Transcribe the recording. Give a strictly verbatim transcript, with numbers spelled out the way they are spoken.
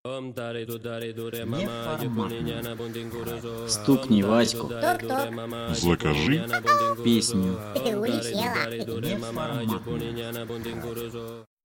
Стукни Ваську. Ток-ток. Закажи Песню. Ты улетела. Неформатную.